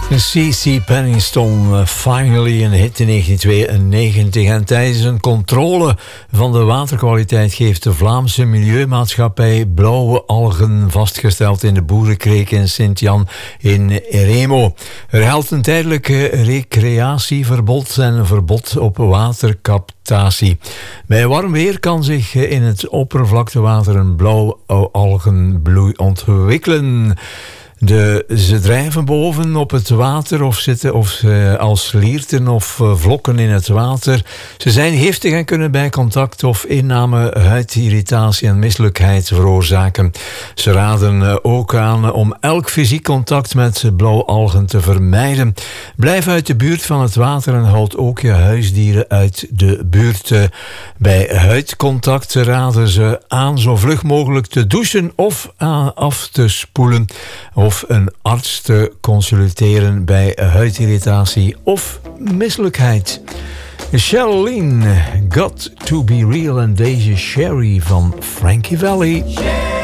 C.C. Penningston, finally een hit in 1992. En tijdens een controle van de waterkwaliteit heeft de Vlaamse milieumaatschappij blauwe algen vastgesteld in de Boerenkreek in Sint-Jan in Eremo. Er geldt een tijdelijke recreatieverbod en een verbod op watercaptatie. Bij warm weer kan zich in het oppervlaktewater een blauw algenbloei ontwikkelen. Ze drijven boven op het water of zitten als lierten of vlokken in het water. Ze zijn giftig en kunnen bij contact of inname huidirritatie en misselijkheid veroorzaken. Ze raden ook aan om elk fysiek contact met blauwalgen te vermijden. Blijf uit de buurt van het water en houd ook je huisdieren uit de buurt. Bij huidcontact raden ze aan zo vlug mogelijk te douchen of af te spoelen. Of een arts te consulteren bij huidirritatie of misselijkheid. Charlene, Got to Be Real en deze Sherry van Frankie Valli.